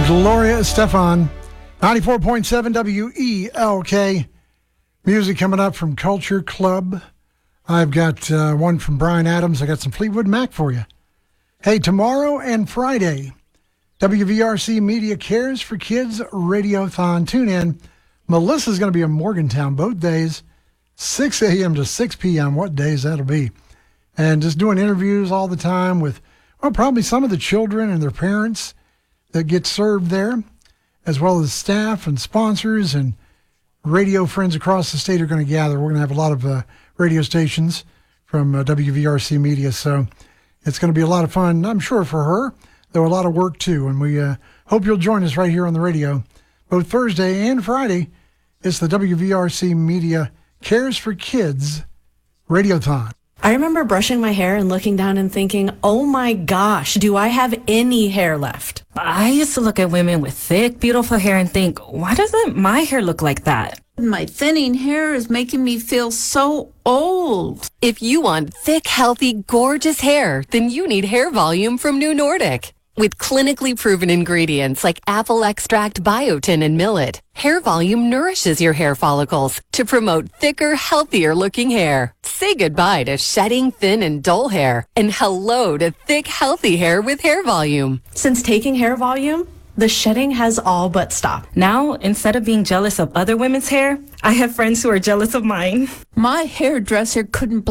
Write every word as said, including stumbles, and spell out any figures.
Gloria Estefan, ninety-four point seven W E L K. Music coming up from Culture Club. I've got uh, one from Bryan Adams. I got some Fleetwood Mac for you. Hey, tomorrow and Friday, W V R C Media Cares for Kids Radiothon. Tune in. Melissa's going to be in Morgantown both days, six a.m. to six p.m. What days that'll be. And just doing interviews all the time with, well, probably some of the children and their parents that get served there, as well as staff and sponsors and radio friends across the state are going to gather. We're going to have a lot of uh, radio stations from uh, W V R C Media, so it's going to be a lot of fun, I'm sure, for her, though a lot of work, too. And we uh, hope you'll join us right here on the radio. Both Thursday and Friday, it's the W V R C Media Cares for Kids Radiothon. I remember brushing my hair and looking down and thinking, oh my gosh, do I have any hair left? I used to look at women with thick, beautiful hair and think, why doesn't my hair look like that? My thinning hair is making me feel so old. If you want thick, healthy, gorgeous hair, then you need Hair Volume from New Nordic. With clinically proven ingredients like apple extract, biotin, and millet, Hair Volume nourishes your hair follicles to promote thicker, healthier looking hair. Say goodbye to shedding, thin, and dull hair, and hello to thick, healthy hair with Hair Volume. Since taking Hair Volume, the shedding has all but stopped. Now, instead of being jealous of other women's hair, I have friends who are jealous of mine. My hairdresser couldn't